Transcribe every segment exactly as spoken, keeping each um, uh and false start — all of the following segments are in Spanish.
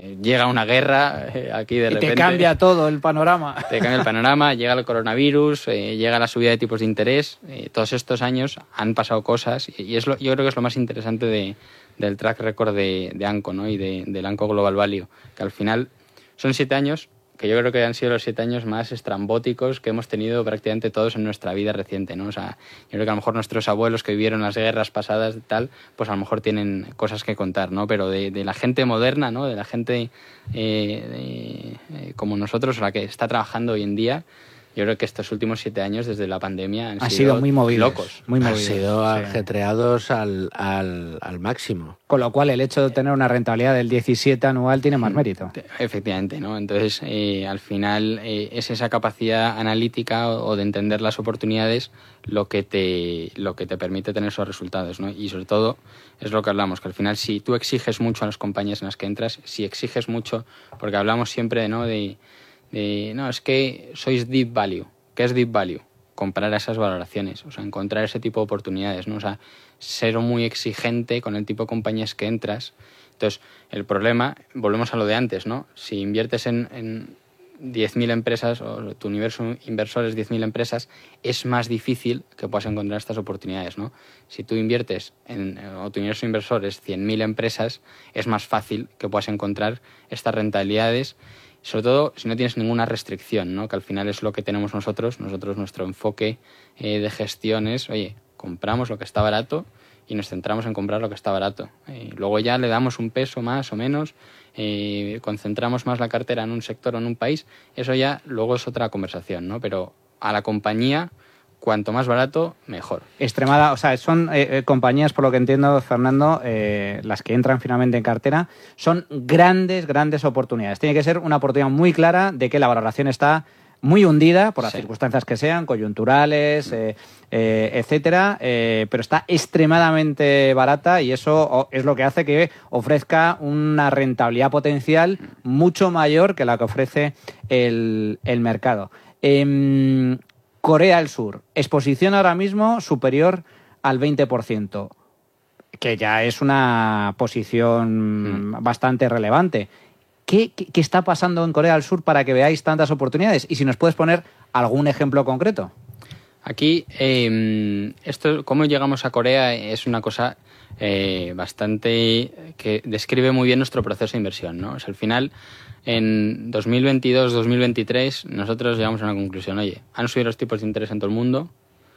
eh, llega una guerra eh, aquí de y repente. te cambia todo el panorama. Te cambia el panorama, llega el coronavirus, eh, llega la subida de tipos de interés. Eh, todos estos años han pasado cosas y, y es lo, yo creo que es lo más interesante de, del track record de, de Anco, ¿no? Y de, del Anco Global Value, que al final son siete años que yo creo que han sido los siete años más estrambóticos que hemos tenido prácticamente todos en nuestra vida reciente, ¿no? O sea, yo creo que a lo mejor nuestros abuelos que vivieron las guerras pasadas y tal, pues a lo mejor tienen cosas que contar, ¿no? Pero de, de la gente moderna, ¿no? De la gente eh, de, eh, como nosotros, la que está trabajando hoy en día, yo creo que estos últimos siete años desde la pandemia han, han sido, sido muy movidos, locos. Muy han movidos, sido sí. ajetreados al, al, al máximo. Con lo cual el hecho de tener una rentabilidad del diecisiete anual tiene más mérito. Efectivamente, ¿no? Entonces, eh, al final eh, es esa capacidad analítica o, o de entender las oportunidades lo que te lo que te permite tener esos resultados, ¿no? Y sobre todo es lo que hablamos, que al final si tú exiges mucho a las compañías en las que entras, si exiges mucho, porque hablamos siempre, ¿no? de De, no, es que sois deep value. ¿Qué es deep value? Comprar esas valoraciones, o sea, encontrar ese tipo de oportunidades, ¿no? O sea, ser muy exigente con el tipo de compañías que entras. Entonces, el problema, volvemos a lo de antes, ¿no? Si inviertes en, en diez mil empresas o tu universo inversor es diez mil empresas, es más difícil que puedas encontrar estas oportunidades, ¿no? Si tú inviertes en, o tu universo inversor es cien mil empresas, es más fácil que puedas encontrar estas rentabilidades. Sobre todo si no tienes ninguna restricción, ¿no? Que al final es lo que tenemos nosotros. Nosotros, nuestro enfoque eh, de gestión es, oye, compramos lo que está barato y nos centramos en comprar lo que está barato. Eh, luego ya le damos un peso más o menos, eh, concentramos más la cartera en un sector o en un país. Eso ya luego es otra conversación, ¿no? Pero a la compañía, cuanto más barato, mejor. Extremada, o sea, son eh, compañías, por lo que entiendo, Fernando, eh, las que entran finalmente en cartera, son grandes, grandes oportunidades. Tiene que ser una oportunidad muy clara de que la valoración está muy hundida por las sí. circunstancias que sean, coyunturales, eh, eh, etcétera, eh, pero está extremadamente barata y eso es lo que hace que ofrezca una rentabilidad potencial mucho mayor que la que ofrece el, el mercado. Eh, Corea del Sur, exposición ahora mismo superior al veinte por ciento, que ya es una posición mm. bastante relevante. ¿Qué, qué, ¿Qué está pasando en Corea del Sur para que veáis tantas oportunidades? Y si nos puedes poner algún ejemplo concreto. Aquí, eh, esto, cómo llegamos a Corea es una cosa eh, bastante que describe muy bien nuestro proceso de inversión, ¿no? O sea, al final, en dos mil veintidós dos mil veintitrés, nosotros llegamos a una conclusión. Oye, han subido los tipos de interés en todo el mundo,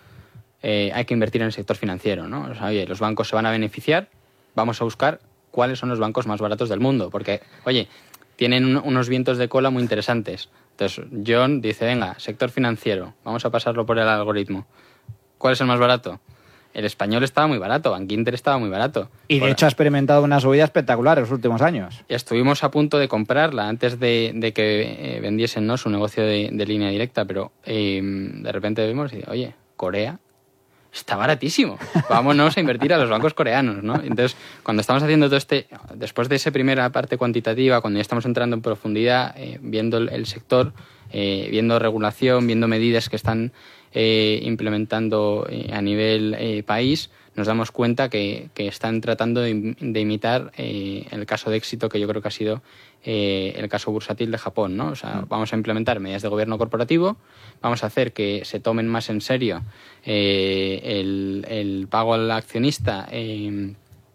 eh, hay que invertir en el sector financiero, ¿no? O sea, oye, los bancos se van a beneficiar, vamos a buscar cuáles son los bancos más baratos del mundo, porque, oye, tienen un, unos vientos de cola muy interesantes. Entonces, John dice, venga, sector financiero, vamos a pasarlo por el algoritmo. ¿Cuál es el más barato? El español estaba muy barato, Bankinter estaba muy barato. Y de por... hecho ha experimentado una subida espectacular en los últimos años. Ya estuvimos a punto de comprarla antes de, de que eh, vendiesen, ¿no?, su negocio de, de línea directa, pero eh, de repente vemos y, oye, Corea está baratísimo, vámonos a invertir a los bancos coreanos, ¿no? Entonces, cuando estamos haciendo todo este, después de esa primera parte cuantitativa, cuando ya estamos entrando en profundidad, eh, viendo el, el sector, eh, viendo regulación, viendo medidas que están eh, implementando eh, a nivel eh, país, nos damos cuenta que, que están tratando de, de imitar eh, el caso de éxito que yo creo que ha sido eh, el caso bursátil de Japón, ¿no? O sea, vamos a implementar medidas de gobierno corporativo, vamos a hacer que se tomen más en serio eh, el, el pago al accionista, eh,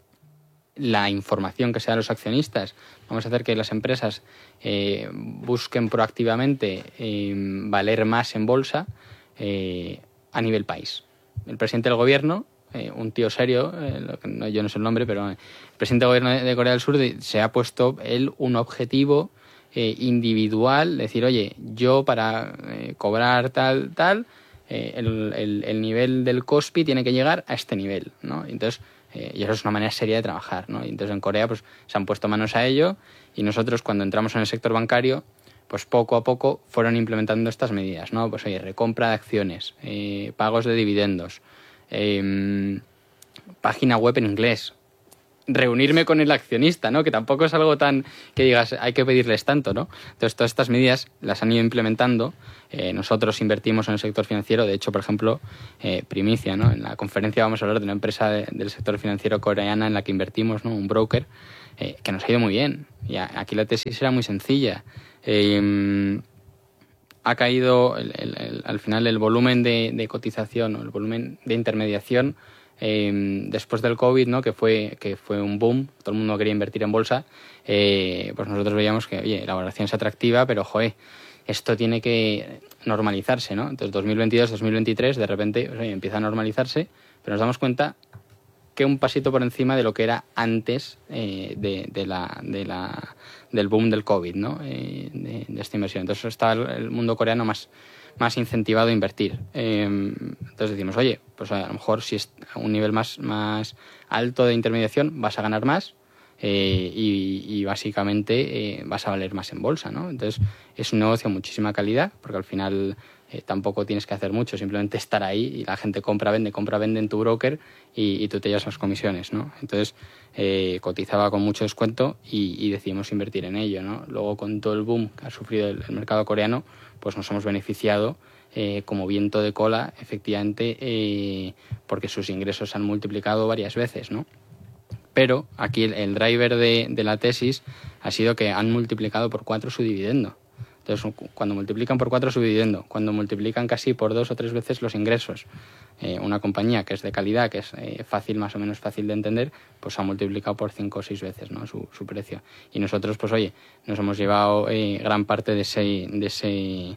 la información que se da a los accionistas, vamos a hacer que las empresas eh, busquen proactivamente eh, valer más en bolsa eh, a nivel país. El presidente del gobierno, Eh, un tío serio, eh, no, yo no sé el nombre, pero el presidente del gobierno de, de Corea del Sur de, se ha puesto él un objetivo eh, individual, decir, oye, yo para eh, cobrar tal, tal, eh, el, el, el nivel del Kospi tiene que llegar a este nivel, ¿no? Entonces, eh, y eso es una manera seria de trabajar, ¿no? Y entonces en Corea pues se han puesto manos a ello y nosotros cuando entramos en el sector bancario, pues poco a poco fueron implementando estas medidas, ¿no? Pues oye, recompra de acciones, eh, pagos de dividendos, Eh, página web en inglés, reunirme con el accionista, ¿no? Que tampoco es algo tan que digas hay que pedirles tanto, ¿no? Entonces todas estas medidas las han ido implementando. Eh, nosotros invertimos en el sector financiero, de hecho, por ejemplo, eh, primicia, ¿no? En la conferencia vamos a hablar de una empresa de, del sector financiero coreana en la que invertimos, ¿no? Un broker eh, que nos ha ido muy bien. Y a, aquí la tesis era muy sencilla. Eh, ha caído el, el, el, al final el volumen de, de cotización o el volumen de intermediación eh, después del COVID, ¿no? que fue que fue un boom, todo el mundo quería invertir en bolsa, eh, pues nosotros veíamos que, oye, la valoración es atractiva, pero, joder, esto tiene que normalizarse, ¿no? Entonces, dos mil veintidós, dos mil veintitrés, de repente, oye, empieza a normalizarse, pero nos damos cuenta que un pasito por encima de lo que era antes eh, de, de la, de la, del boom del COVID, ¿no? Eh, de, de esta inversión. Entonces está el, el mundo coreano más, más incentivado a invertir. Eh, entonces decimos, oye, pues a lo mejor si es a un nivel más, más alto de intermediación vas a ganar más eh, y, y básicamente eh, vas a valer más en bolsa, ¿no? Entonces es un negocio de muchísima calidad porque al final Eh, tampoco tienes que hacer mucho, simplemente estar ahí y la gente compra, vende, compra, vende en tu broker y, y tú te llevas las comisiones, ¿no? Entonces eh, cotizaba con mucho descuento y, y decidimos invertir en ello, ¿no? Luego con todo el boom que ha sufrido el, el mercado coreano, pues nos hemos beneficiado eh, como viento de cola, efectivamente, eh, porque sus ingresos se han multiplicado varias veces, ¿no? Pero aquí el, el driver de, de la tesis ha sido que han multiplicado por cuatro su dividendo. Entonces, cuando multiplican por cuatro su dividendo, cuando multiplican casi por dos o tres veces los ingresos, eh, una compañía que es de calidad, que es eh, fácil, más o menos fácil de entender, pues ha multiplicado por cinco o seis veces, ¿no? su, su precio. Y nosotros, pues oye, nos hemos llevado eh, gran parte de ese, de ese,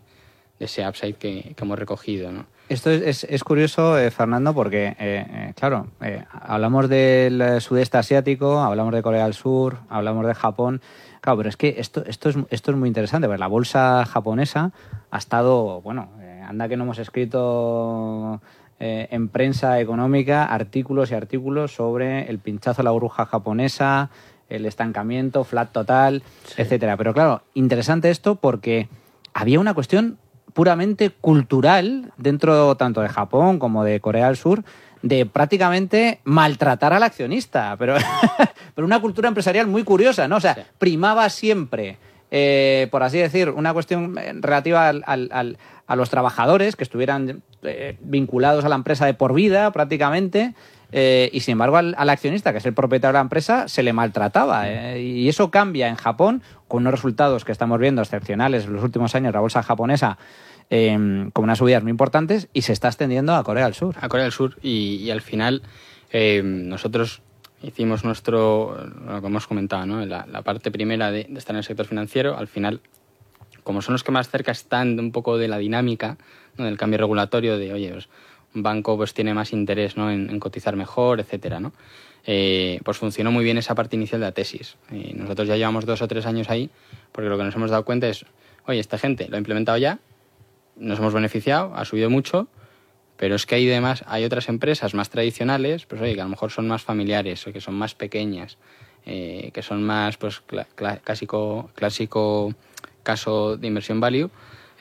de ese upside que, que hemos recogido, ¿no? Esto es, es, es curioso, eh, Fernando, porque, eh, eh, claro, eh, hablamos del sudeste asiático, hablamos de Corea del Sur, hablamos de Japón. Claro, pero es que esto, esto, es, esto es muy interesante, porque la bolsa japonesa ha estado, bueno, eh, anda que no hemos escrito eh, en prensa económica artículos y artículos sobre el pinchazo a la burbuja japonesa, el estancamiento, flat total, sí, etcétera. Pero claro, interesante esto porque había una cuestión puramente cultural dentro tanto de Japón como de Corea del Sur, de prácticamente maltratar al accionista, pero, pero una cultura empresarial muy curiosa, ¿no? O sea, sí, primaba siempre, eh, por así decir, una cuestión relativa al, al, al, a los trabajadores que estuvieran eh, vinculados a la empresa de por vida prácticamente, eh, y sin embargo al, al accionista, que es el propietario de la empresa, se le maltrataba. Eh, y eso cambia en Japón con unos resultados que estamos viendo excepcionales en los últimos años, la bolsa japonesa, Eh, con unas subidas muy importantes, y se está extendiendo a Corea del Sur. A Corea del Sur y, y al final eh, nosotros hicimos nuestro, lo que hemos comentado, ¿no? la, la parte primera de, de estar en el sector financiero. Al final, como son los que más cerca están de un poco de la dinámica, ¿no? Del cambio regulatorio, de oye, pues, un banco pues tiene más interés, ¿no? en, en cotizar mejor, etcétera, ¿no? Eh, pues funcionó muy bien esa parte inicial de la tesis. Eh, nosotros ya llevamos dos o tres años ahí porque lo que nos hemos dado cuenta es, oye, esta gente lo ha implementado ya, nos hemos beneficiado, ha subido mucho, pero es que hay demás, hay otras empresas más tradicionales, pues oye, que a lo mejor son más familiares o que son más pequeñas, eh, que son más, pues, cl- cl- clásico, clásico caso de inversión value.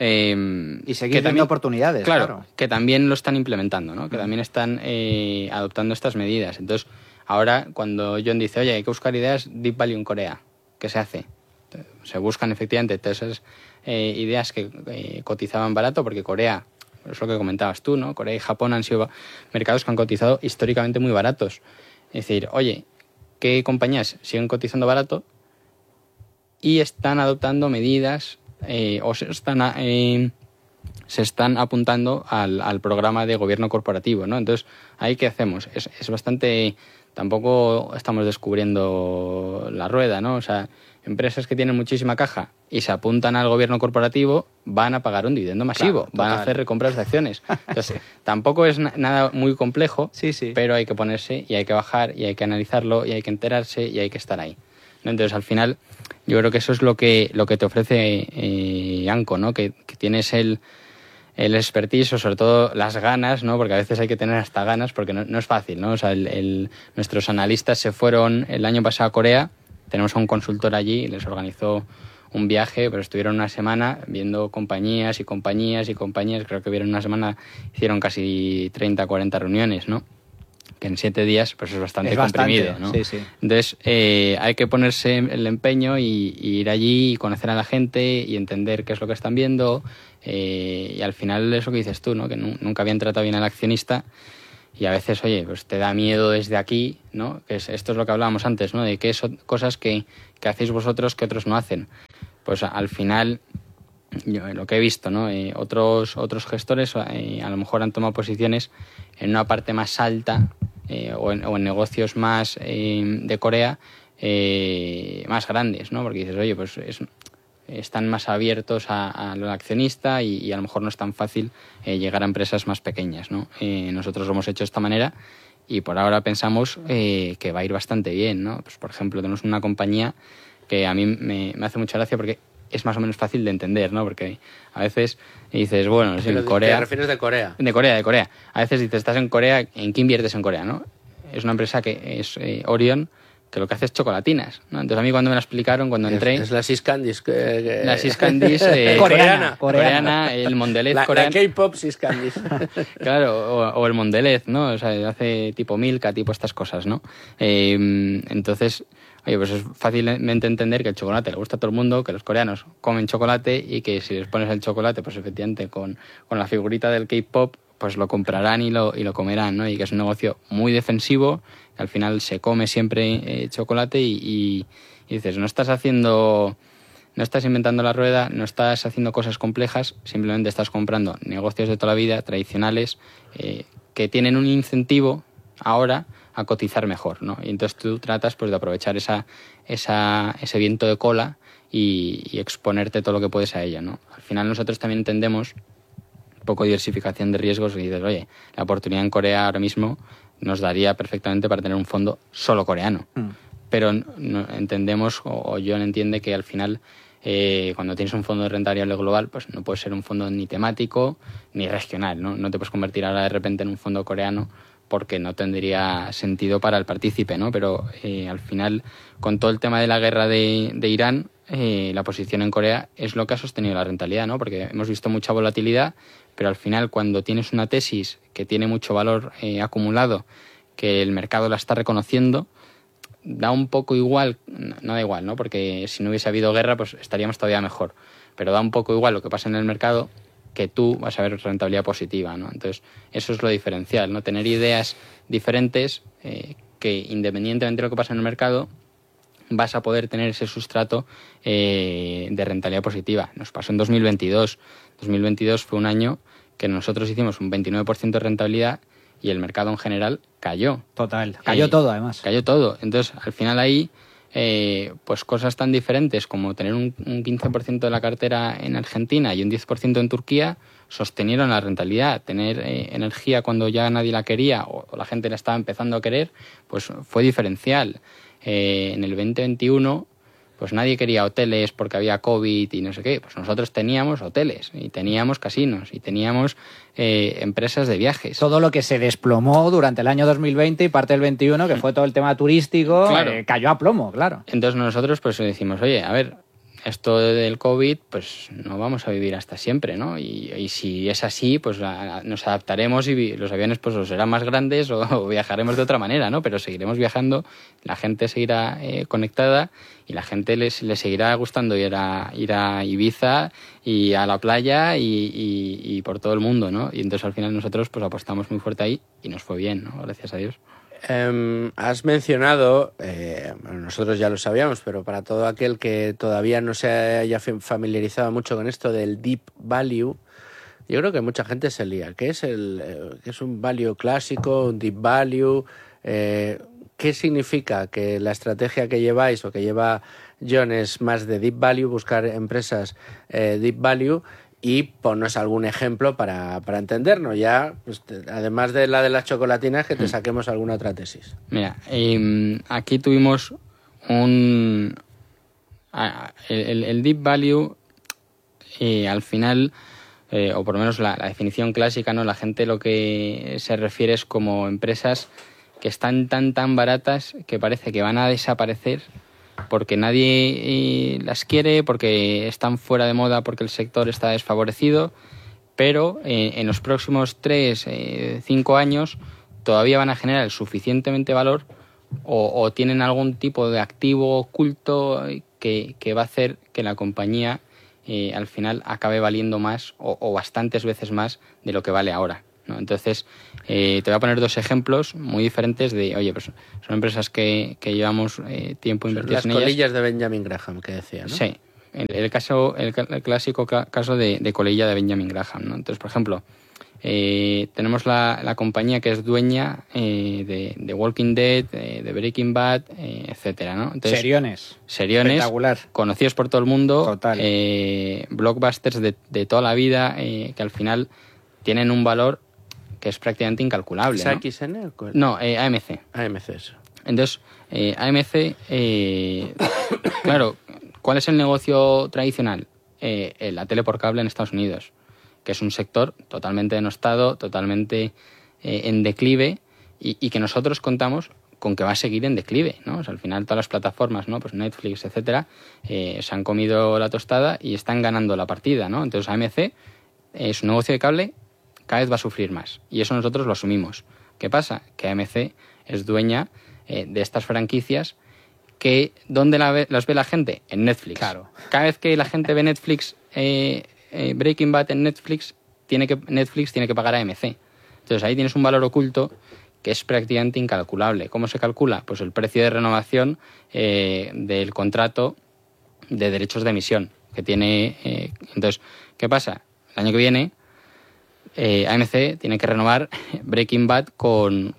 Eh, y seguir teniendo oportunidades, claro, claro. Que también lo están implementando, ¿no? Que también están eh, adoptando estas medidas. Entonces, ahora cuando John dice, oye, hay que buscar ideas deep value en Corea, ¿qué se hace? Se buscan efectivamente todas esas eh, ideas que eh, cotizaban barato, porque Corea, es lo que comentabas tú, ¿no? Corea y Japón han sido mercados que han cotizado históricamente muy baratos. Es decir, oye, ¿qué compañías siguen cotizando barato y están adoptando medidas eh, o se están, eh, se están apuntando al, al programa de gobierno corporativo, ¿no? Entonces, ¿ahí qué hacemos? Es, es bastante... Tampoco estamos descubriendo la rueda, ¿no? O sea, empresas que tienen muchísima caja y se apuntan al gobierno corporativo van a pagar un dividendo masivo, claro, van a hacer recompras de acciones. Entonces, sí, tampoco es na- nada muy complejo, sí, sí, pero hay que ponerse y hay que bajar y hay que analizarlo y hay que enterarse y hay que estar ahí, ¿no? Entonces, al final, yo creo que eso es lo que, lo que te ofrece eh, Anco, ¿no? Que, que tienes el... el expertise o sobre todo las ganas, ¿no? Porque a veces hay que tener hasta ganas porque no, no es fácil, ¿no? O sea, el, el, nuestros analistas se fueron el año pasado a Corea, tenemos a un consultor allí y les organizó un viaje, pero estuvieron una semana viendo compañías y compañías y compañías, creo que vieron una semana, hicieron casi treinta, cuarenta reuniones, ¿no? Que en siete días pues es bastante es comprimido, bastante, ¿no? Sí, sí. Entonces eh, hay que ponerse el empeño y, y ir allí y conocer a la gente y entender qué es lo que están viendo, eh, y al final es lo que dices tú, ¿no? Que nu- nunca habían tratado bien al accionista y a veces, oye, pues te da miedo desde aquí, ¿no? Que es, esto es lo que hablábamos antes, ¿no? De qué son cosas que, que hacéis vosotros que otros no hacen. Pues al final, yo, lo que he visto, ¿no? Eh, otros, otros gestores eh, a lo mejor han tomado posiciones en una parte más alta eh, o, en, o en negocios más eh, de Corea, eh, más grandes, ¿no? Porque dices, oye, pues es, están más abiertos a, al accionista y, y a lo mejor no es tan fácil eh, llegar a empresas más pequeñas, ¿no? Eh, nosotros lo hemos hecho de esta manera y por ahora pensamos eh, que va a ir bastante bien, ¿no? Pues, por ejemplo, tenemos una compañía que a mí me, me hace mucha gracia porque es más o menos fácil de entender, ¿no? Porque a veces dices, bueno, en Corea... ¿Te refieres de Corea? De Corea, de Corea. A veces dices, estás en Corea, ¿en qué inviertes en Corea, no? Es una empresa que es eh, Orion, que lo que hace es chocolatinas, ¿no? Entonces a mí cuando me la explicaron, cuando entré... Es, es la Sis Candies. Que, que... La Sis Candies eh, coreana, coreana, coreana, el Mondelez la, coreano. La K-pop Sis Candies. Claro, o, o el Mondelez, ¿no? O sea, hace tipo Milka, tipo estas cosas, ¿no? Eh, entonces, oye, pues es fácilmente entender que el chocolate le gusta a todo el mundo, que los coreanos comen chocolate y que si les pones el chocolate, pues efectivamente con, con la figurita del K-pop, pues lo comprarán y lo, y lo comerán, ¿no? Y que es un negocio muy defensivo, que al final se come siempre eh, chocolate y, y, y dices, no estás haciendo, no estás inventando la rueda, no estás haciendo cosas complejas, simplemente estás comprando negocios de toda la vida, tradicionales, eh, que tienen un incentivo ahora a cotizar mejor, ¿no? Y entonces tú tratas pues de aprovechar esa, esa, ese viento de cola y, y exponerte todo lo que puedes a ella, ¿no? Al final nosotros también entendemos poco de diversificación de riesgos y dices, oye, la oportunidad en Corea ahora mismo nos daría perfectamente para tener un fondo solo coreano. Mm. Pero no, entendemos, o, o John entiende que al final, eh, cuando tienes un fondo de renta variable global, pues no puede ser un fondo ni temático ni regional, ¿no? No te puedes convertir ahora de repente en un fondo coreano porque no tendría sentido para el partícipe, ¿no? Pero eh, al final, con todo el tema de la guerra de, de Irán, eh, la posición en Corea es lo que ha sostenido la rentabilidad, ¿no? Porque hemos visto mucha volatilidad, pero al final cuando tienes una tesis que tiene mucho valor eh, acumulado, que el mercado la está reconociendo, da un poco igual, no da igual, ¿no? Porque si no hubiese habido guerra, pues estaríamos todavía mejor, pero da un poco igual lo que pasa en el mercado, que tú vas a ver rentabilidad positiva, ¿no? Entonces, eso es lo diferencial, ¿no? Tener ideas diferentes eh, que independientemente de lo que pasa en el mercado, vas a poder tener ese sustrato eh, de rentabilidad positiva. Nos pasó en dos mil veintidós. dos mil veintidós fue un año que nosotros hicimos un veintinueve por ciento de rentabilidad y el mercado en general cayó. Total, cayó eh, todo además. Cayó todo. Entonces, al final ahí, eh, pues cosas tan diferentes como tener un, un quince por ciento de la cartera en Argentina y un diez por ciento en Turquía sostenieron la rentabilidad. Tener eh, energía cuando ya nadie la quería o, o la gente la estaba empezando a querer, pues fue diferencial. Eh, en el veinte veintiuno pues nadie quería hoteles porque había COVID y no sé qué. Pues nosotros teníamos hoteles y teníamos casinos y teníamos eh, empresas de viajes. Todo lo que se desplomó durante el año dos mil veinte y parte del veintiuno, que fue todo el tema turístico, claro. eh, cayó a plomo, claro. Entonces nosotros pues decimos, oye, a ver, esto del COVID, pues no vamos a vivir hasta siempre, ¿no? Y, y si es así, pues a, nos adaptaremos y los aviones pues o serán más grandes o, o viajaremos de otra manera, ¿no? Pero seguiremos viajando, la gente seguirá eh, conectada y la gente les, les seguirá gustando ir a, ir a Ibiza y a la playa y, y, y por todo el mundo, ¿no? Y entonces al final nosotros pues apostamos muy fuerte ahí y nos fue bien, ¿no? Gracias a Dios. Um, has mencionado, eh, bueno, nosotros ya lo sabíamos, pero para todo aquel que todavía no se haya familiarizado mucho con esto del deep value, yo creo que mucha gente se lía. ¿Qué es, el, eh, qué es un value clásico, un deep value? Eh, ¿Qué significa que la estrategia que lleváis o que lleva John es más de deep value, buscar empresas eh, deep value? Y ponnos algún ejemplo para, para entendernos. Ya, pues, te, además de la de las chocolatinas, que te saquemos alguna otra tesis. Mira, eh, aquí tuvimos un... El, el deep value, eh, al final, eh, o por lo menos la, la definición clásica, ¿no? La gente lo que se refiere es como empresas que están tan, tan baratas que parece que van a desaparecer porque nadie eh, las quiere, porque están fuera de moda, porque el sector está desfavorecido, pero eh, en los próximos tres, eh, cinco años todavía van a generar suficientemente valor o, o tienen algún tipo de activo oculto que, que va a hacer que la compañía eh, al final acabe valiendo más o, o bastantes veces más de lo que vale ahora. ¿no? Entonces, eh, te voy a poner dos ejemplos muy diferentes de, oye, pues son empresas que, que llevamos eh, tiempo invertidas en ellas. Las colillas de Benjamin Graham, que decía, ¿no? Sí, el, el, caso, el, el clásico caso de, de colilla de Benjamin Graham, ¿no? Entonces, por ejemplo, eh, tenemos la, la compañía que es dueña eh, de, de Walking Dead, eh, de Breaking Bad, eh, etcétera, ¿no? Entonces, seriones. Seriones, espectacular, conocidos por todo el mundo, total, eh, blockbusters de, de toda la vida, eh, que al final tienen un valor que es prácticamente incalculable, ¿no? ¿X N? No, eh, A M C. A M C, eso. Entonces, eh, A M C, eh, claro, ¿cuál es el negocio tradicional? Eh, la tele por cable en Estados Unidos, que es un sector totalmente denostado, totalmente eh, en declive y, y que nosotros contamos con que va a seguir en declive, ¿no? O sea, al final todas las plataformas, ¿no? Pues Netflix, etcétera, eh, se han comido la tostada y están ganando la partida, ¿no? Entonces A M C, eh, su negocio de cable cada vez va a sufrir más y eso nosotros lo asumimos. ¿Qué pasa? Que A M C es dueña eh, de estas franquicias que ¿dónde la ve, las ve la gente? En Netflix. Claro. Cada vez que la gente ve Netflix, eh, eh, Breaking Bad en Netflix, tiene que, Netflix tiene que pagar a A M C. Entonces ahí tienes un valor oculto que es prácticamente incalculable. ¿Cómo se calcula? Pues el precio de renovación eh, del contrato de derechos de emisión que tiene. Eh, entonces, ¿qué pasa? El año que viene eh, A M C tiene que renovar Breaking Bad con,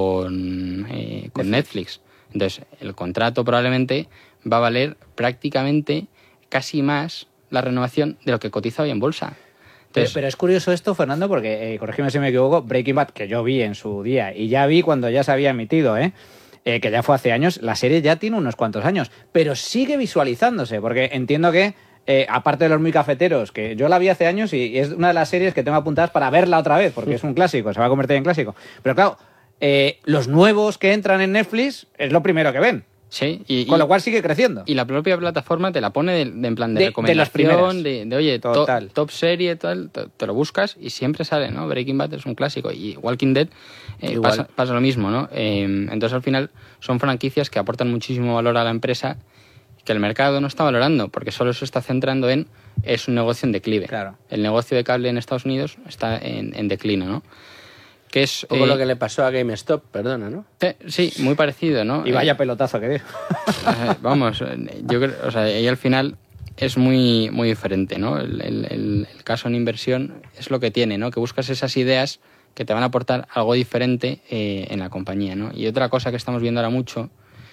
con, eh, con Netflix. Entonces, el contrato probablemente va a valer prácticamente casi más la renovación de lo que cotiza hoy en bolsa. Pero, pero es curioso esto, Fernando, porque, eh, corrígeme si me equivoco, Breaking Bad, que yo vi en su día, y ya vi cuando ya se había emitido, ¿eh? Eh, que ya fue hace años, la serie ya tiene unos cuantos años, pero sigue visualizándose, porque entiendo que, eh, aparte de los muy cafeteros, que yo la vi hace años y es una de las series que tengo apuntadas para verla otra vez, porque es un clásico, se va a convertir en clásico. Pero claro, eh, los nuevos que entran en Netflix es lo primero que ven. Sí, y, con y, lo cual sigue creciendo. Y la propia plataforma te la pone de, de en plan de, de recomendación, de, de, de oye, Total. top, top serie, tal, te, te lo buscas y siempre sale, ¿no? Breaking Bad es un clásico y Walking Dead eh, pasa, pasa lo mismo, ¿no? Eh, entonces al final son franquicias que aportan muchísimo valor a la empresa que el mercado no está valorando porque solo se está centrando en es un negocio en declive. Claro. El negocio de cable en Estados Unidos está en, en declino, ¿no? Que es, un poco eh, lo que le pasó a GameStop, perdona, ¿no? Eh, sí, muy parecido, ¿no? Y vaya eh, pelotazo que dio. Eh, vamos, yo creo, o sea, y al final es muy, muy diferente, ¿no? El, el, el caso en inversión es lo que tiene, ¿no? Que buscas esas ideas que te van a aportar algo diferente eh, en la compañía, ¿no? Y otra cosa que estamos viendo ahora mucho,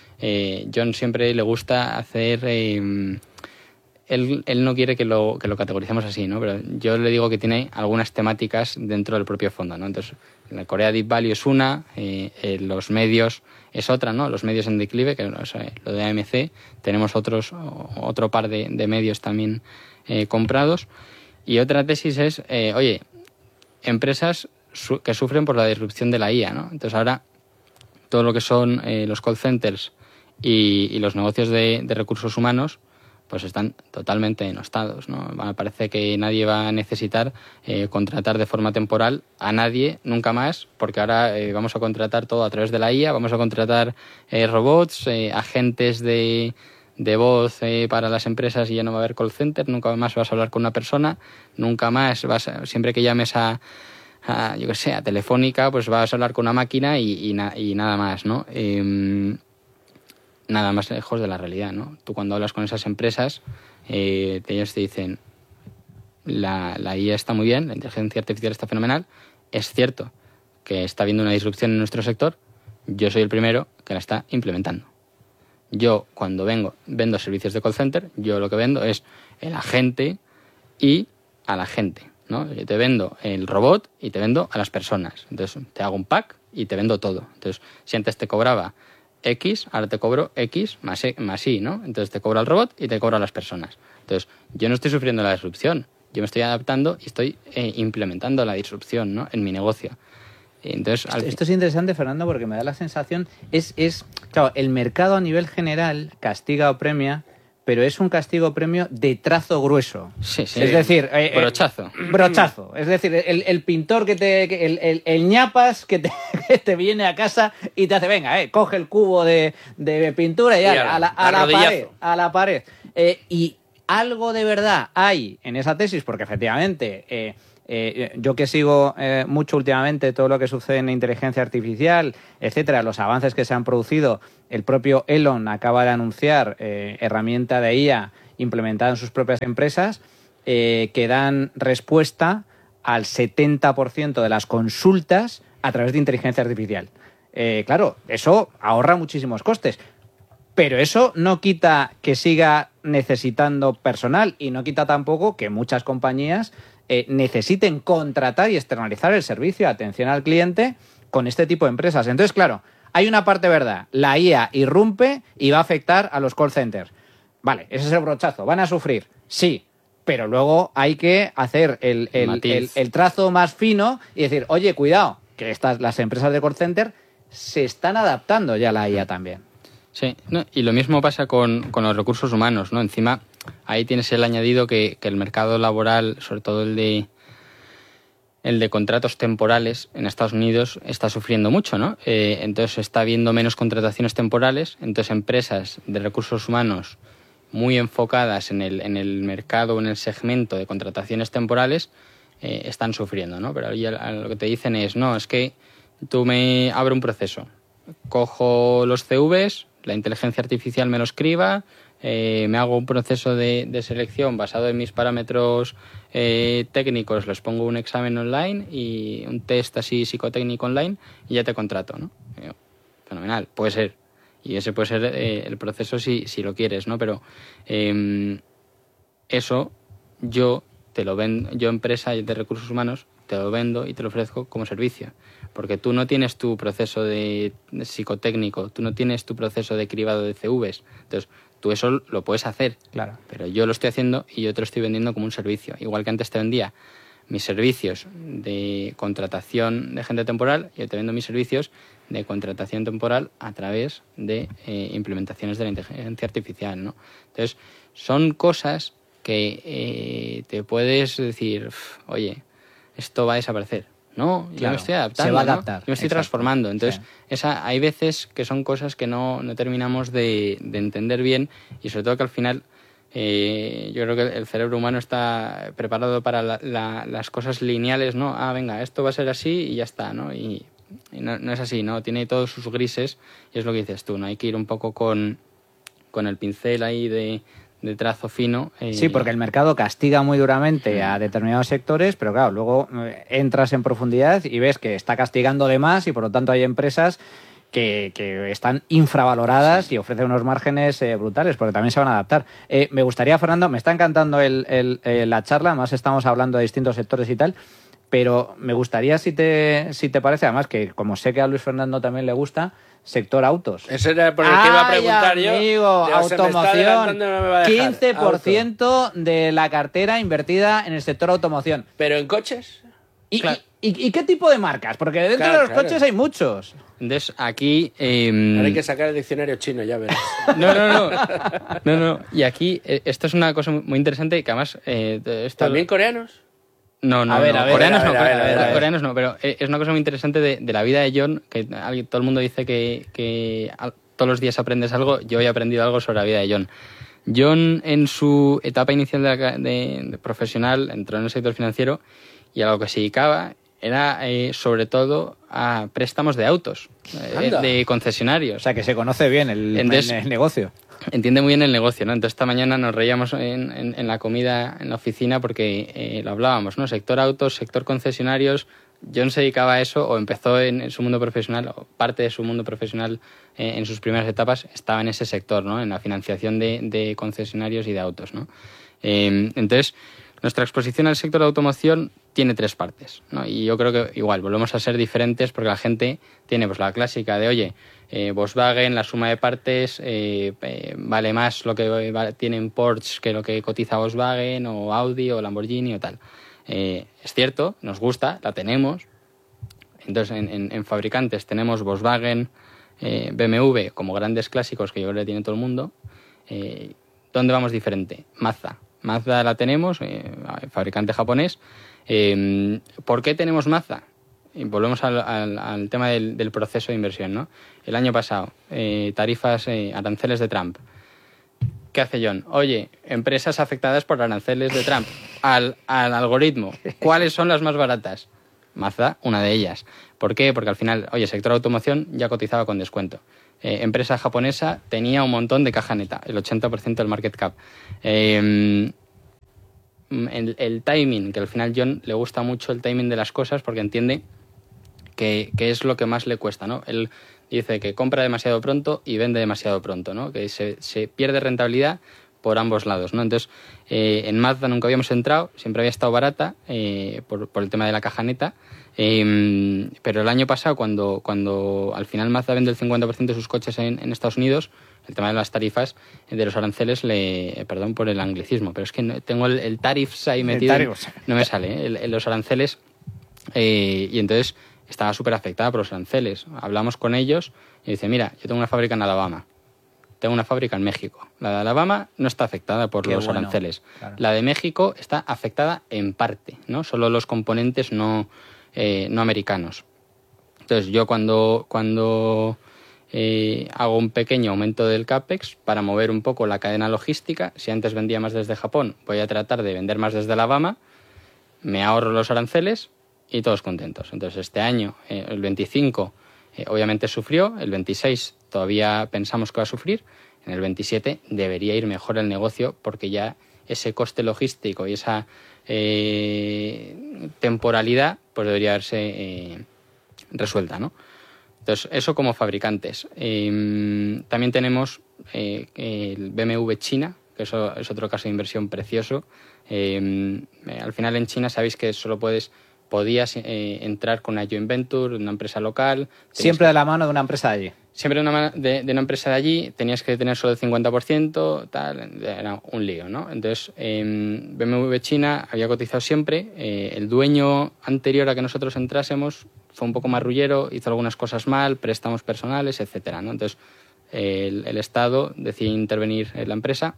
eh, John siempre le gusta hacer... Eh, Él, él no quiere que lo, que lo categoricemos así, ¿no? Pero yo le digo que tiene algunas temáticas dentro del propio fondo, ¿no? Entonces, la Corea Deep Value es una, eh, eh, los medios es otra, ¿no? Los medios en declive, que o sea, lo de A M C, tenemos otros otro par de, de medios también eh, comprados. Y otra tesis es, eh, oye, empresas su- que sufren por la disrupción de la I A, ¿no? Entonces, ahora todo lo que son eh, los call centers y, y los negocios de, de recursos humanos pues están totalmente denostados, ¿no? Parece que nadie va a necesitar eh, contratar de forma temporal a nadie nunca más, porque ahora eh, vamos a contratar todo a través de la I A, vamos a contratar eh, robots, eh, agentes de, de voz eh, para las empresas y ya no va a haber call center, nunca más vas a hablar con una persona, nunca más vas a, siempre que llames a, a yo qué sé, a Telefónica, pues vas a hablar con una máquina y, y, na, y nada más, ¿no? Eh, nada más lejos de la realidad, ¿no? Tú cuando hablas con esas empresas, eh, ellos te dicen, la, la I A está muy bien, la inteligencia artificial está fenomenal, es cierto que está habiendo una disrupción en nuestro sector, yo soy el primero que la está implementando. Yo cuando vengo, vendo servicios de call center, yo lo que vendo es el agente y a la gente, ¿no? Yo te vendo el robot y te vendo a las personas. Entonces te hago un pack y te vendo todo. Entonces, si antes te cobraba X, ahora te cobro X más, e, más Y, ¿no? Entonces te cobro al robot y te cobro a las personas. Entonces, yo no estoy sufriendo la disrupción, yo me estoy adaptando y estoy eh, implementando la disrupción, ¿no? En mi negocio. Entonces, esto, al... esto es interesante, Fernando, porque me da la sensación, es, es, claro, el mercado a nivel general castiga o premia, pero es un castigo-premio de trazo grueso. Sí, sí. Es decir... Eh, brochazo. Eh, brochazo. Es decir, el, el pintor que te... El, el, el ñapas que te, que te viene a casa y te hace, venga, eh, coge el cubo de, de pintura y, y a, a, la, a, la pared, a la pared. Eh, y algo de verdad hay en esa tesis, porque efectivamente... Eh, Eh, yo que sigo eh, mucho últimamente todo lo que sucede en inteligencia artificial, etcétera, los avances que se han producido, el propio Elon acaba de anunciar eh, herramienta de I A implementada en sus propias empresas eh, que dan respuesta al setenta por ciento de las consultas a través de inteligencia artificial. Eh, claro, eso ahorra muchísimos costes, pero eso no quita que siga necesitando personal y no quita tampoco que muchas compañías eh, necesiten contratar y externalizar el servicio de atención al cliente con este tipo de empresas. Entonces, claro, hay una parte verdad, la I A irrumpe y va a afectar a los call centers. Vale, ese es el brochazo, ¿van a sufrir? Sí, pero luego hay que hacer el, el, el, el trazo más fino y decir, oye, cuidado, que estas, las empresas de call center se están adaptando ya a la I A también. Sí, no, y lo mismo pasa con, con los recursos humanos, ¿no? Encima, ahí tienes el añadido que, que el mercado laboral, sobre todo el de el de contratos temporales en Estados Unidos, está sufriendo mucho, ¿no? Eh, entonces está habiendo menos contrataciones temporales, entonces empresas de recursos humanos muy enfocadas en el, en el mercado o en el segmento de contrataciones temporales eh, están sufriendo, ¿no? Pero ahí lo que te dicen es, no, es que tú me abres un proceso, cojo los C Vs, la inteligencia artificial me lo escriba, eh, me hago un proceso de, de selección basado en mis parámetros eh, técnicos, les pongo un examen online y un test así psicotécnico online y ya te contrato, ¿no? Digo, fenomenal, puede ser. Y ese puede ser eh, el proceso si, si lo quieres, ¿no? Pero eh, eso yo te lo vendo, yo empresa de recursos humanos te lo vendo y te lo ofrezco como servicio. Porque tú no tienes tu proceso de, de psicotécnico, tú no tienes tu proceso de cribado de C Vs. Entonces, tú eso lo puedes hacer. Claro. Pero yo lo estoy haciendo y yo te lo estoy vendiendo como un servicio. Igual que antes te vendía mis servicios de contratación de gente temporal, yo te vendo mis servicios de contratación temporal a través de eh, implementaciones de la inteligencia artificial, ¿no? Entonces, son cosas que eh, te puedes decir, oye, esto va a desaparecer. No, claro, yo me estoy adaptando, se va a ¿no? adaptar. Yo me estoy Exacto. transformando. Entonces, sí. esa, hay veces que son cosas que no, no terminamos de, de entender bien y sobre todo que al final eh, yo creo que el cerebro humano está preparado para la, la, las cosas lineales, ¿no? Ah, venga, esto va a ser así y ya está, ¿no? Y, y no, no es así, ¿no? Tiene todos sus grises y es lo que dices tú, ¿no? Hay que ir un poco con, con el pincel ahí de... de trazo fino. Eh... Sí, porque el mercado castiga muy duramente a determinados sectores, pero claro, luego entras en profundidad y ves que está castigando de más y por lo tanto hay empresas que, que están infravaloradas sí. y ofrecen unos márgenes eh, brutales, porque también se van a adaptar. Eh, me gustaría, Fernando, me está encantando el, el, el, la charla, además estamos hablando de distintos sectores y tal, pero me gustaría, si te, si te parece, además que como sé que a Luis Fernando también le gusta, sector autos. Eso era por el que iba a preguntar Ay, yo. amigo, Digo, automoción. No me quince por ciento Auto. De la cartera invertida en el sector automoción. ¿Pero en coches? ¿Y, claro. y, y, y qué tipo de marcas? Porque dentro claro, de los claro. coches hay muchos. Entonces, aquí... Eh, Ahora hay que sacar el diccionario chino, ya verás. No, no, no. no, no. Y aquí, eh, esto es una cosa muy interesante que además... Eh, esto... ¿También coreanos? No, no, a ver, no. A ver, coreanos a ver, no, a ver, a ver, a ver. coreanos no, pero es una cosa muy interesante de, de la vida de John, que todo el mundo dice que, que todos los días aprendes algo. Yo he aprendido algo sobre la vida de John. John, en su etapa inicial de, de, de profesional, entró en el sector financiero y a lo que se dedicaba era eh, sobre todo a préstamos de autos, eh, de concesionarios. O sea, que se conoce bien el, Entonces, el negocio. Entiende muy bien el negocio, ¿no? Entonces esta mañana nos reíamos en, en, en la comida en la oficina porque eh, lo hablábamos, ¿no? Sector autos, sector concesionarios. John se dedicaba a eso o empezó en, en su mundo profesional, o parte de su mundo profesional eh, en sus primeras etapas estaba en ese sector, ¿no? En la financiación de, de concesionarios y de autos, ¿no? Eh, entonces, nuestra exposición al sector de automoción tiene tres partes, ¿no? Y yo creo que igual volvemos a ser diferentes porque la gente tiene pues la clásica de, oye, eh, Volkswagen, la suma de partes eh, eh, vale más lo que vale, tienen Porsche que lo que cotiza Volkswagen o Audi o Lamborghini o tal. Eh, es cierto, nos gusta, la tenemos. Entonces, en, en, en fabricantes tenemos Volkswagen, eh, B M W como grandes clásicos que yo creo que tiene todo el mundo. Eh, ¿Dónde vamos diferente? Mazda. Mazda la tenemos, eh, fabricante japonés. Eh, ¿Por qué tenemos Mazda? Y volvemos al, al, al tema del, del proceso de inversión, ¿no? El año pasado, eh, tarifas, eh, aranceles de Trump. ¿qué hace John? Oye, empresas afectadas por aranceles de Trump. Al, al algoritmo, ¿cuáles son las más baratas? Mazda, una de ellas. ¿Por qué? Porque al final, oye, sector automoción ya cotizaba con descuento. Eh, empresa japonesa tenía un montón de caja neta, el ochenta por ciento del market cap. Eh, el, el timing, que al final John le gusta mucho el timing de las cosas porque entiende que, que es lo que más le cuesta, ¿no? Él dice que compra demasiado pronto y vende demasiado pronto, ¿no? Que se, se pierde rentabilidad por ambos lados, ¿no? Entonces, eh, en Mazda nunca habíamos entrado, siempre había estado barata eh, por, por el tema de la caja neta, eh, pero el año pasado, cuando, cuando al final Mazda vende el cincuenta por ciento de sus coches en, en Estados Unidos, el tema de las tarifas, de los aranceles, le, perdón por el anglicismo, pero es que no, tengo el, el tariffs ahí metido, no me sale, ¿eh? el, el, los aranceles, eh, y entonces estaba súper afectada por los aranceles. Hablamos con ellos y dice, mira, yo tengo una fábrica en Alabama, tengo una fábrica en México. La de Alabama no está afectada por Qué los bueno, aranceles. Claro. La de México está afectada en parte, ¿no? Solo los componentes no, eh, no americanos. Entonces, yo cuando, cuando eh, hago un pequeño aumento del CAPEX para mover un poco la cadena logística, si antes vendía más desde Japón, voy a tratar de vender más desde Alabama, me ahorro los aranceles y todos contentos. Entonces, este año, eh, el veinticinco, eh, obviamente sufrió, el veintiséis todavía pensamos que va a sufrir, en el veintisiete debería ir mejor el negocio porque ya ese coste logístico y esa eh, temporalidad pues debería haberse eh, resuelta, ¿no? Entonces, eso como fabricantes. Eh, también tenemos eh, el B M W China, que eso es otro caso de inversión precioso. Eh, al final en China sabéis que solo puedes podías eh, entrar con una joint venture, una empresa local. Siempre de la mano de una empresa de allí. Siempre de una, de, de una empresa de allí, tenías que tener solo el cincuenta por ciento, tal, era un lío, ¿no? Entonces, eh, B M W China había cotizado siempre, eh, el dueño anterior a que nosotros entrásemos fue un poco marrullero, hizo algunas cosas mal, préstamos personales, etcétera, ¿no? Entonces, eh, el, el Estado decidió intervenir en la empresa.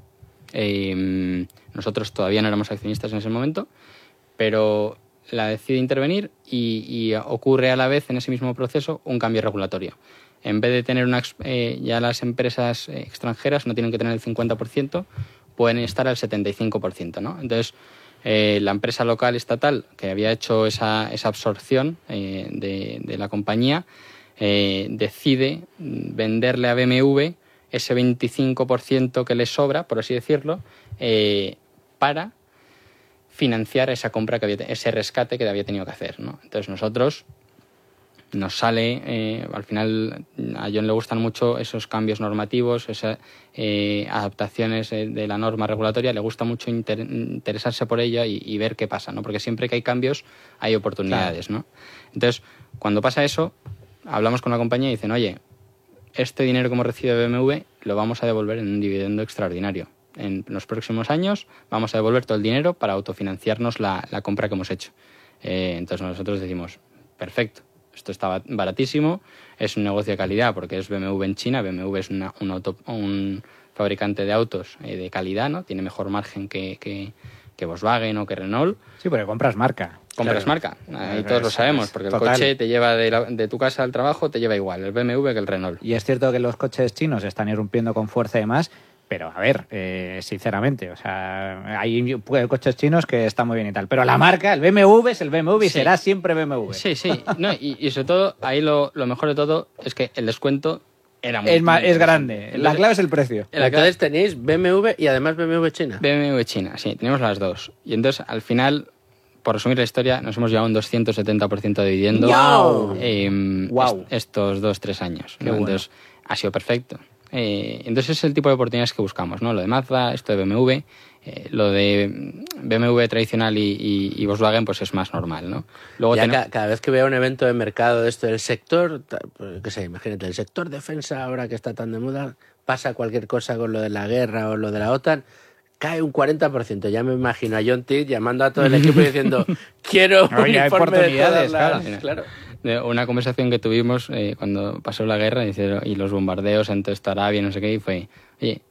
Eh, nosotros todavía no éramos accionistas en ese momento, pero la decide intervenir y, y ocurre a la vez en ese mismo proceso un cambio regulatorio. En vez de tener una, eh, ya las empresas extranjeras no tienen que tener el cincuenta por ciento, pueden estar al setenta y cinco por ciento, ¿no? Entonces, eh, la empresa local estatal que había hecho esa, esa absorción eh, de, de la compañía eh, decide venderle a B M W ese veinticinco por ciento que le sobra, por así decirlo, eh, para financiar esa compra que había, ese rescate que había tenido que hacer, ¿no? Entonces nosotros nos sale, eh, al final a John le gustan mucho esos cambios normativos, esas eh, adaptaciones de la norma regulatoria, le gusta mucho inter, interesarse por ella y, y ver qué pasa, ¿no? Porque siempre que hay cambios hay oportunidades, claro, ¿no? Entonces, cuando pasa eso, hablamos con la compañía y dicen, oye, este dinero que hemos recibido de B M W lo vamos a devolver en un dividendo extraordinario. En los próximos años vamos a devolver todo el dinero para autofinanciarnos la, la compra que hemos hecho. Eh, entonces nosotros decimos, perfecto, esto está baratísimo, es un negocio de calidad porque es B M W en China, B M W es una, un, auto, un fabricante de autos eh, de calidad, ¿no? Tiene mejor margen que, que, que Volkswagen o que Renault. Sí, porque compras marca. Compras claro. marca, ahí todos lo sabemos, porque Total. el coche te lleva de, la, de tu casa al trabajo, te lleva igual, el B M W que el Renault. Y es cierto que los coches chinos están irrumpiendo con fuerza y demás, pero a ver, eh, sinceramente, o sea, hay coches chinos que están muy bien y tal, pero la marca, el B M W es el B M W y sí. será siempre B M W. Sí, sí, no, y, y sobre todo, ahí lo, lo mejor de todo es que el descuento era muy... Es, ma, es grande, la clave es el precio. Entonces tenéis B M W y además B M W China. B M W China, sí, tenemos las dos. Y entonces, al final, por resumir la historia, nos hemos llevado un doscientos setenta por ciento de dividendo wow. eh, wow. est estos dos, tres años. ¿no? Bueno. Entonces, ha sido perfecto. Eh, entonces es el tipo de oportunidades que buscamos, ¿no? Lo de Mazda, esto de B M W, eh, lo de B M W tradicional y, y, y Volkswagen pues es más normal, ¿no? Luego ya tenemos... ca cada vez que veo un evento de mercado de esto del sector, pues, qué sé, imagínate, el sector defensa ahora que está tan de moda, pasa cualquier cosa con lo de la guerra o lo de la OTAN, cae un cuarenta por ciento. Ya me imagino a John Tidd llamando a todo el equipo y diciendo quiero un Oye, informe de todas las... claro. claro. Una conversación que tuvimos eh, cuando pasó la guerra y los bombardeos en toda esta Arabia, no sé qué, y fue, oye,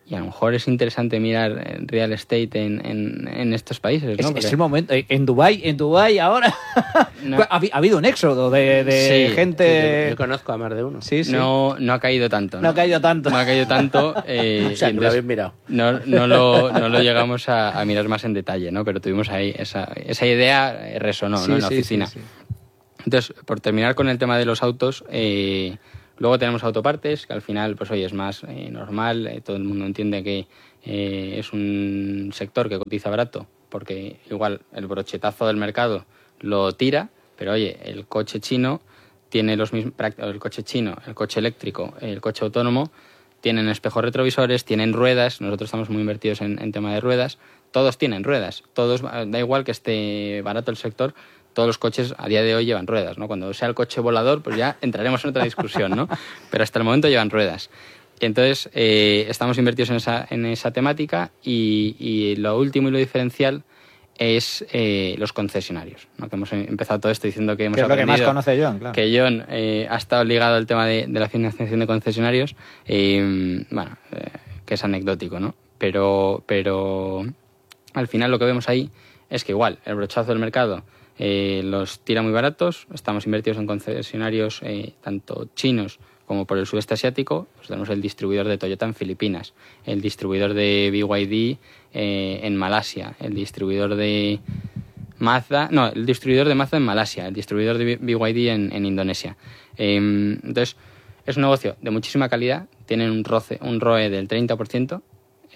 y a lo mejor es interesante mirar real estate en, en, en estos países, ¿no? Es, Porque... es el momento. En Dubái, en Dubái ahora No. ha, ha habido un éxodo de, de Sí, gente. Yo, yo conozco a más de uno. Sí, sí. No, no ha caído tanto. No ha caído tanto. No ha caído tanto. Eh, O sea, y que lo entonces habéis mirado. No, no, lo, no lo llegamos a, a mirar más en detalle, ¿no? Pero tuvimos ahí esa, esa idea, eh, resonó, Sí, ¿no? En la sí, oficina. sí, sí. Entonces, por terminar con el tema de los autos, eh, luego tenemos autopartes, que al final, pues oye, es más eh, normal, eh, todo el mundo entiende que eh, es un sector que cotiza barato, porque igual el brochetazo del mercado lo tira, pero oye, el coche chino tiene los mismos, el coche chino, el coche eléctrico, el coche autónomo, tienen espejos retrovisores, tienen ruedas, nosotros estamos muy invertidos en, en tema de ruedas, todos tienen ruedas, todos, da igual que esté barato el sector, todos los coches a día de hoy llevan ruedas, ¿no? Cuando sea el coche volador, pues ya entraremos en otra discusión, ¿no? Pero hasta el momento llevan ruedas. Y entonces eh, estamos invertidos en esa, en esa temática y, y lo último y lo diferencial es eh, los concesionarios, ¿no? Que hemos empezado todo esto diciendo que hemos Que es lo que aprendido más conoce John, claro. que John eh, ha estado ligado al tema de, de la financiación de concesionarios, eh, bueno, eh, que es anecdótico, ¿no? Pero, pero al final lo que vemos ahí es que igual el brochazo del mercado eh, los tira muy baratos, estamos invertidos en concesionarios eh, tanto chinos como por el sudeste asiático, pues tenemos el distribuidor de Toyota en Filipinas, el distribuidor de B Y D eh, en Malasia, el distribuidor de Mazda, no, el distribuidor de Mazda en Malasia, el distribuidor de B Y D en, en Indonesia. Eh, entonces, es un negocio de muchísima calidad, tienen un, roce, un R O E del treinta por ciento,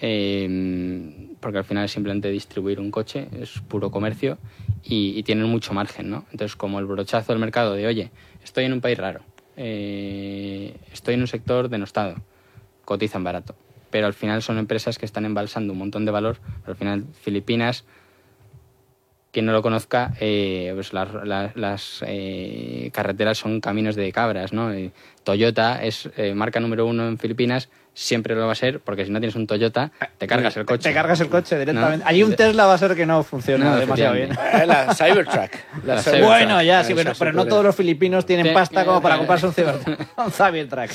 eh, porque al final es simplemente distribuir un coche, es puro comercio y, y tienen mucho margen, ¿no? Entonces, como el brochazo del mercado de, oye, estoy en un país raro, eh, estoy en un sector denostado, cotizan barato, pero al final son empresas que están embalsando un montón de valor, pero al final Filipinas, quien no lo conozca, eh, pues las, las, las eh, carreteras son caminos de cabras, ¿no? Eh, Toyota es eh, marca número uno en Filipinas, siempre lo va a ser, porque si no tienes un Toyota, te cargas el coche. Te cargas el coche directamente. ¿No? Allí un Tesla va a ser que no funciona No, demasiado bien. efectivamente. Eh, La Cybertruck. La La Cybertruck. Bueno, ya, sí, Eso pero, sí pero no puede. todos los filipinos tienen Sí. pasta como para comprarse un Cybertruck. Un Cybertruck.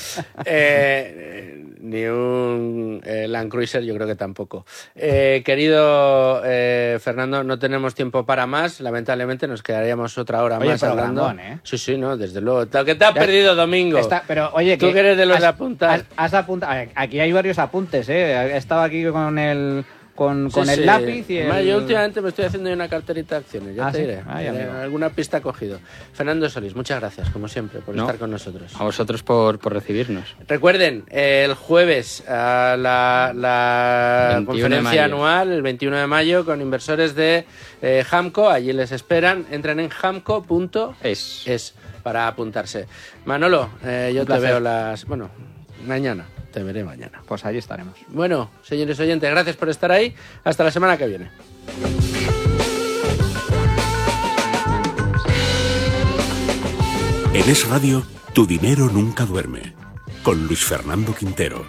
Eh, ni un eh, Land Cruiser, yo creo que tampoco. Eh, querido eh, Fernando, no tenemos tiempo para más. Lamentablemente nos quedaríamos otra hora Oye, más hablando. programón, ¿eh? Sí, sí, no, desde luego. Lo que te has Ya- perdido, Domingo. Está- pero oye, Tú que eres de los has- de apuntar. Has, has apunta- aquí hay varios apuntes, ¿eh? He estado aquí con el con, Sí, con el sí. lápiz y Además, el... yo últimamente me estoy haciendo una carterita de acciones, ya Ah, te ¿sí? diré. Ay, Eh, amigo. alguna pista cogido. Fernando Solís, muchas gracias, como siempre, por No. estar con nosotros. A vosotros por, por recibirnos. Recuerden, eh, el jueves a la, la veintiuno de conferencia mayo. anual, el veintiuno de mayo, con inversores de eh, Hamco. Allí les esperan. Entren en hamco punto es Es. para apuntarse. Manolo, eh, yo Un te placer. veo las... Bueno, mañana. Te veré mañana. Pues allí estaremos. Bueno, señores oyentes, gracias por estar ahí. Hasta la semana que viene. En Es Radio, tu dinero nunca duerme. Con Luis Fernando Quintero.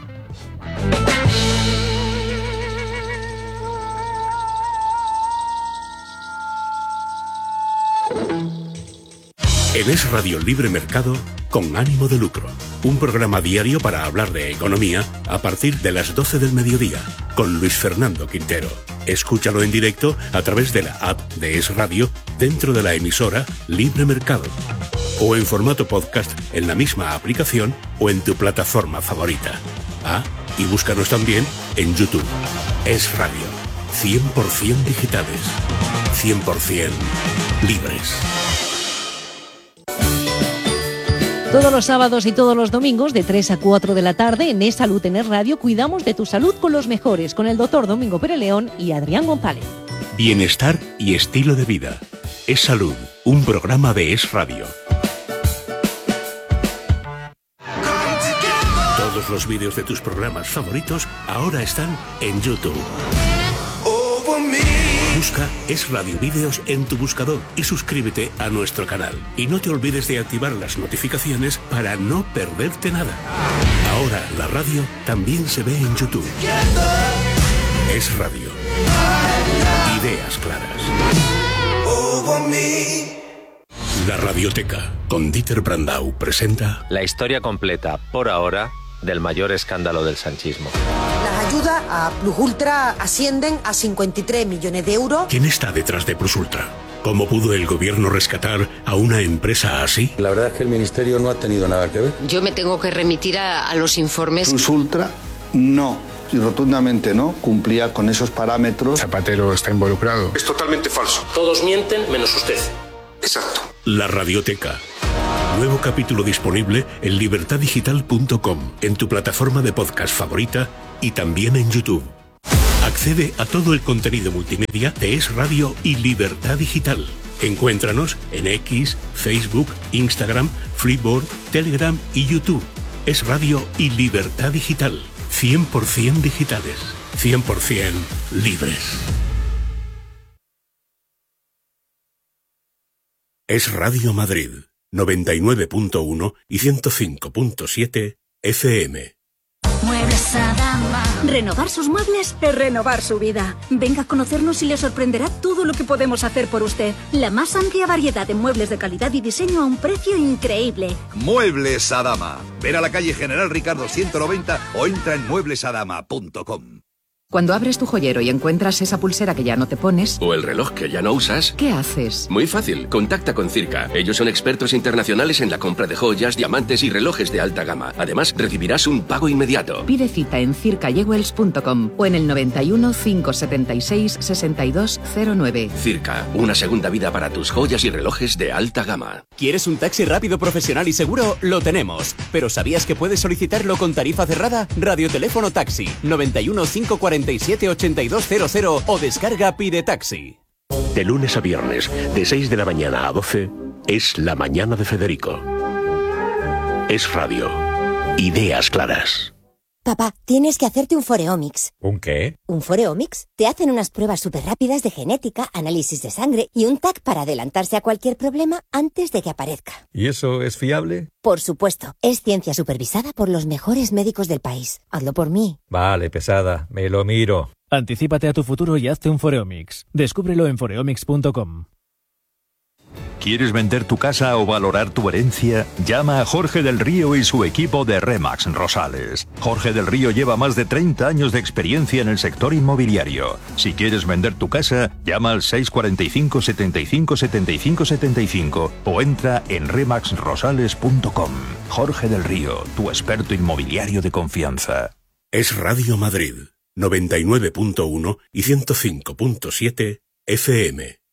En Es Radio Libre Mercado, con ánimo de lucro. Un programa diario para hablar de economía a partir de las doce del mediodía, con Luis Fernando Quintero. Escúchalo en directo a través de la app de Es Radio dentro de la emisora Libre Mercado. O en formato podcast en la misma aplicación o en tu plataforma favorita. Ah, y búscanos también en YouTube. Es Radio. cien por ciento digitales. cien por ciento libres. Todos los sábados y todos los domingos de tres a cuatro de la tarde en Es Salud en Es Radio cuidamos de tu salud con los mejores, con el doctor Domingo Pérez León y Adrián González. Bienestar y estilo de vida. Es Salud, un programa de Es Radio. Todos los vídeos de tus programas favoritos ahora están en YouTube. Busca Es Radio Vídeos en tu buscador y suscríbete a nuestro canal. Y no te olvides de activar las notificaciones para no perderte nada. Ahora la radio también se ve en YouTube. Es Radio. Ideas claras. La Radioteca, con Dieter Brandau, presenta... La historia completa, por ahora, del mayor escándalo del sanchismo. La ayuda a Plus Ultra ascienden a cincuenta y tres millones de euros. ¿Quién está detrás de Plus Ultra? ¿Cómo pudo el gobierno rescatar a una empresa así? La verdad es que el ministerio no ha tenido nada que ver. Yo me tengo que remitir a, a los informes. Plus Ultra no, y rotundamente no, cumplía con esos parámetros. Zapatero está involucrado. Es totalmente falso. Todos mienten menos usted. Exacto. La Radioteca. Nuevo capítulo disponible en libertad digital punto com, en tu plataforma de podcast favorita y también en YouTube. Accede a todo el contenido multimedia de Es Radio y Libertad Digital. Encuéntranos en X, Facebook, Instagram, Flipboard, Telegram y YouTube. Es Radio y Libertad Digital. cien por ciento digitales. cien por ciento libres. Es Radio Madrid. noventa y nueve punto uno y ciento cinco punto siete F M. Muebles Adama. Renovar sus muebles es renovar su vida. Venga a conocernos y le sorprenderá todo lo que podemos hacer por usted. La más amplia variedad de muebles de calidad y diseño a un precio increíble. Muebles Adama. Ven a la calle General Ricardo ciento noventa o entra en muebles adama punto com. Cuando abres tu joyero y encuentras esa pulsera que ya no te pones... o el reloj que ya no usas... ¿qué haces? Muy fácil, contacta con Circa. Ellos son expertos internacionales en la compra de joyas, diamantes y relojes de alta gama. Además, recibirás un pago inmediato. Pide cita en circa jewels punto com o en el noventa y uno, cinco setenta y seis, sesenta y dos cero nueve. Circa, una segunda vida para tus joyas y relojes de alta gama. ¿Quieres un taxi rápido, profesional y seguro? Lo tenemos. ¿Pero sabías que puedes solicitarlo con tarifa cerrada? Radioteléfono Taxi, noventa y uno, cinco cuarenta y siete, ochenta y dos cero cero o descarga Pide Taxi. De lunes a viernes, de seis de la mañana a doce, es La Mañana de Federico. Es Radio. Ideas claras. Papá, tienes que hacerte un Foreomics. ¿Un qué? ¿Un Foreomics? Te hacen unas pruebas súper rápidas de genética, análisis de sangre y un T A C para adelantarse a cualquier problema antes de que aparezca. ¿Y eso es fiable? Por supuesto. Es ciencia supervisada por los mejores médicos del país. Hazlo por mí. Vale, pesada. Me lo miro. Anticípate a tu futuro y hazte un Foreomics. Descúbrelo en foreomics punto com. ¿Quieres vender tu casa o valorar tu herencia? Llama a Jorge del Río y su equipo de Remax Rosales. Jorge del Río lleva más de treinta años de experiencia en el sector inmobiliario. Si quieres vender tu casa, llama al seis cuatro cinco, setenta y cinco, setenta y cinco, setenta y cinco o entra en remax rosales punto com. Jorge del Río, tu experto inmobiliario de confianza. Es Radio Madrid, noventa y nueve punto uno y ciento cinco punto siete F M.